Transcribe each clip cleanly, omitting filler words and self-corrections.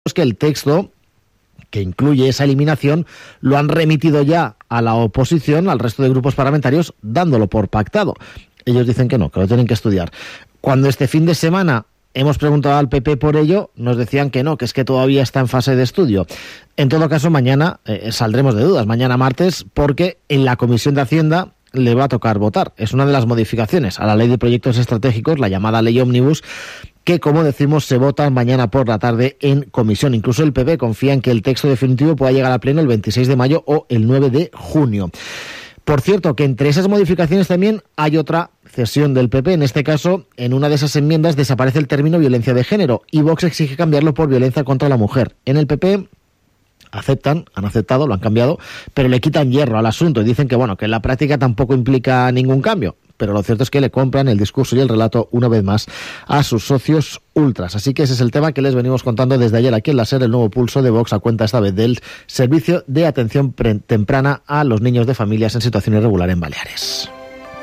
que el texto que incluye esa eliminación lo han remitido ya a la oposición, al resto de grupos parlamentarios, dándolo por pactado. Ellos dicen que no, que lo tienen que estudiar. Cuando este fin de semana hemos preguntado al PP por ello, nos decían que no, que es que todavía está en fase de estudio. En todo caso, mañana saldremos de dudas, mañana martes, porque en la Comisión de Hacienda le va a tocar votar. Es una de las modificaciones a la Ley de Proyectos Estratégicos, la llamada Ley Ómnibus, que, como decimos, se vota mañana por la tarde en comisión. Incluso el PP confía en que el texto definitivo pueda llegar a pleno el 26 de mayo o el 9 de junio. Por cierto, que entre esas modificaciones también hay otra cesión del PP. En este caso, en una de esas enmiendas desaparece el término violencia de género y Vox exige cambiarlo por violencia contra la mujer. En el PP han aceptado, lo han cambiado, pero le quitan hierro al asunto y dicen que, bueno, que en la práctica tampoco implica ningún cambio. Pero lo cierto es que le compran el discurso y el relato una vez más a sus socios ultras. Así que ese es el tema que les venimos contando desde ayer aquí en la SER, el nuevo pulso de Vox a cuenta esta vez del Servicio de Atención Temprana a los Niños de Familias en Situación Irregular en Baleares.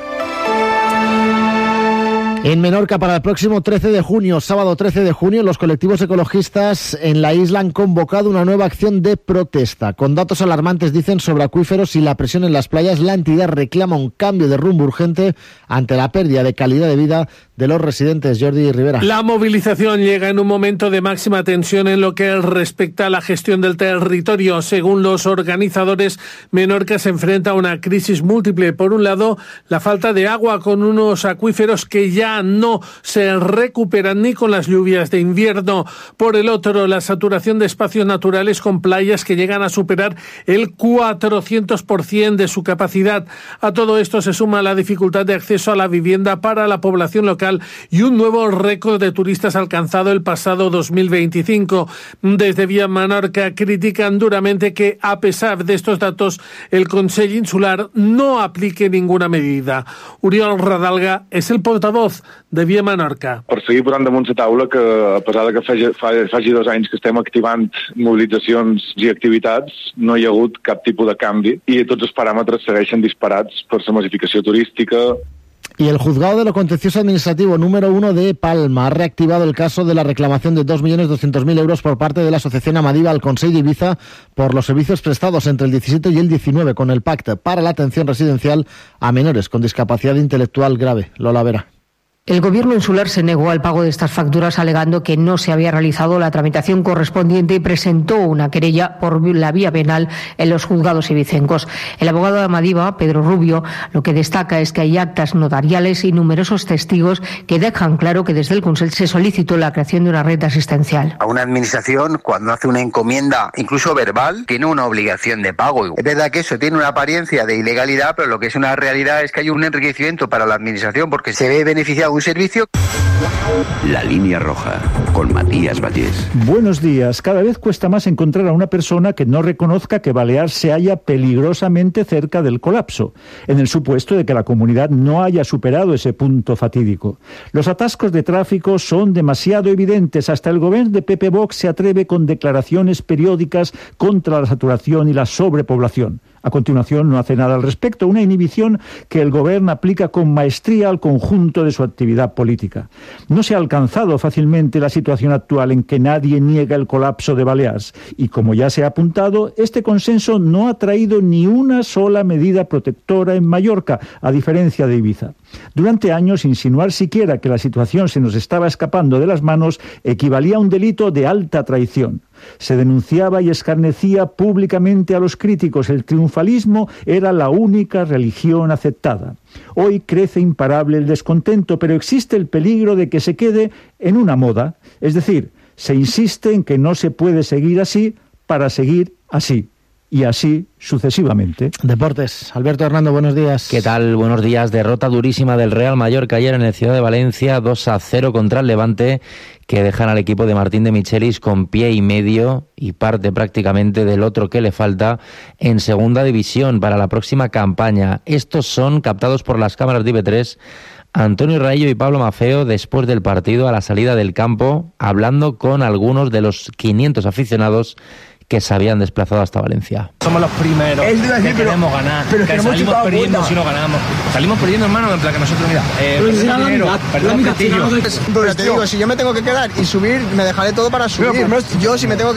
En Menorca, para el próximo 13 de junio, sábado 13 de junio, los colectivos ecologistas en la isla han convocado una nueva acción de protesta. Con datos alarmantes, dicen, sobre acuíferos y la presión en las playas, la entidad reclama un cambio de rumbo urgente ante la pérdida de calidad de vida de los residentes. Jordi Rivera. La movilización llega en un momento de máxima tensión en lo que respecta a la gestión del territorio. Según los organizadores, Menorca se enfrenta a una crisis múltiple. Por un lado, la falta de agua, con unos acuíferos que ya no se recuperan ni con las lluvias de invierno. Por el otro, la saturación de espacios naturales, con playas que llegan a superar el 400% de su capacidad. A todo esto se suma la dificultad de acceso a la vivienda para la población local y un nuevo récord de turistas alcanzado el pasado 2025. Desde Vía Menorca critican duramente que, a pesar de estos datos, el Consell Insular no aplique ninguna medida. Oriol Radalga es el portavoz de Via Menorca. Per seguir posant damunt la taula que, a pesar de que faci 2 anys que estem activant mobilitzacions i activitats, no hi ha hagut cap tipus de canvi i tots els paràmetres segueixen disparats per la massificació turística. Y el Juzgado de lo Contencioso Administrativo número 1 de Palma ha reactivado el caso de la reclamación de 2.200.000 euros por parte de la Asociación Amadiva al Consell d'Ibiza por los servicios prestados entre el 17 y el 19 con el Pacte para la Atención Residencial a menores con discapacidad intelectual grave. Lola Vera. El Gobierno insular se negó al pago de estas facturas, alegando que no se había realizado la tramitación correspondiente y presentó una querella por la vía penal en los juzgados ibicencos. El abogado de Amadiva, Pedro Rubio, lo que destaca es que hay actas notariales y numerosos testigos que dejan claro que desde el Consell se solicitó la creación de una red asistencial. A una administración, cuando hace una encomienda, incluso verbal, tiene una obligación de pago. Es verdad que eso tiene una apariencia de ilegalidad, pero lo que es una realidad es que hay un enriquecimiento para la administración porque se ve beneficiado un servicio. La línea roja, con Matías Vallés. Buenos días. Cada vez cuesta más encontrar a una persona que no reconozca que Baleares se halla peligrosamente cerca del colapso, en el supuesto de que la comunidad no haya superado ese punto fatídico. Los atascos de tráfico son demasiado evidentes. Hasta el gobierno de PP Vox se atreve con declaraciones periódicas contra la saturación y la sobrepoblación. A continuación, no hace nada al respecto, una inhibición que el gobierno aplica con maestría al conjunto de su actividad política. No se ha alcanzado fácilmente la situación actual en que nadie niega el colapso de Baleares y, como ya se ha apuntado, este consenso no ha traído ni una sola medida protectora en Mallorca, a diferencia de Ibiza. Durante años, insinuar siquiera que la situación se nos estaba escapando de las manos equivalía a un delito de alta traición. Se denunciaba y escarnecía públicamente a los críticos. El triunfalismo era la única religión aceptada. Hoy crece imparable el descontento, pero existe el peligro de que se quede en una moda. Es decir, se insiste en que no se puede seguir así para seguir así. Y así sucesivamente. Deportes. Alberto Hernando, buenos días. ¿Qué tal? Buenos días. Derrota durísima del Real Mallorca ayer en el Ciudad de Valencia, 2-0 contra el Levante, que dejan al equipo de Martín de Michelis con pie y medio y parte prácticamente del otro que le falta en segunda división para la próxima campaña. Estos son captados por las cámaras de IB3 Antonio Raillo y Pablo Mafeo después del partido a la salida del campo, hablando con algunos de los 500 aficionados que se habían desplazado hasta Valencia. Somos los primeros que queremos ganar, pero que salimos perdiendo si no ganamos. Salimos perdiendo, hermano, en plan que nosotros, mira, perdemos prestigio. Pues te digo, si yo me tengo que quedar y subir, me dejaré todo para subir. Yo si me tengo que